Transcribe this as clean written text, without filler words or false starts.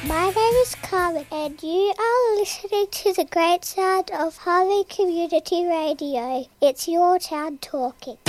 My name is Carmen and you are listening to the great sound of Harvey Community Radio. It's your town talking.